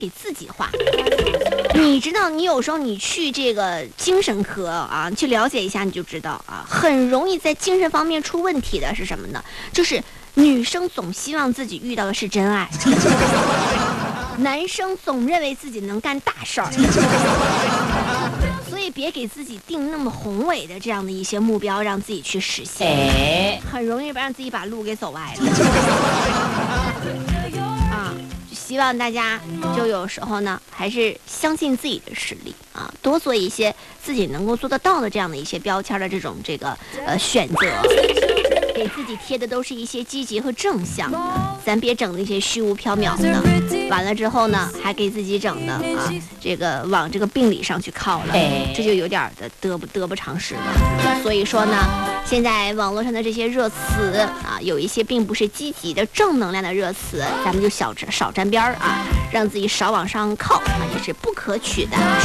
给自己画。你知道，你有时候你去这个精神科啊，去了解一下，你就知道啊，很容易在精神方面出问题的是什么呢？就是女生总希望自己遇到的是真爱，男生总认为自己能干大事儿。所以别给自己定那么宏伟的这样的一些目标，让自己去实现，很容易让自己把路给走歪了。啊，希望大家就有时候呢，还是相信自己的实力啊，多做一些自己能够做得到的这样的一些标签的这种选择。给自己贴的都是一些积极和正向的，咱别整那些虚无缥缈的，完了之后呢，还给自己整的啊，这个往这个病理上去靠了，这就有点得不偿失了。所以说呢，现在网络上的这些热词啊，有一些并不是积极的正能量的热词，咱们就少沾边儿啊，让自己少往上靠啊，也是不可取的。